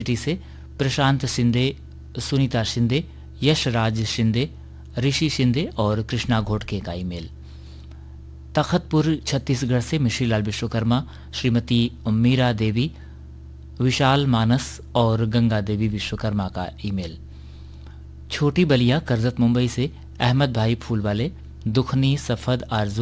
City से प्रशांत शिंदे, सुनीता शिंदे, यशराज शिंदे, ऋषि शिंदे और कृष्णा घोटके का ईमेल। तखतपुर छत्तीसगढ़ से मिश्रीलाल विश्वकर्मा, श्रीमती मीरा देवी, विशाल मानस और गंगा देवी विश्वकर्मा का ईमेल। छोटी बलिया करजत मुंबई से अहमद भाई फूलवाले, दुखनी, सफद, आरजू,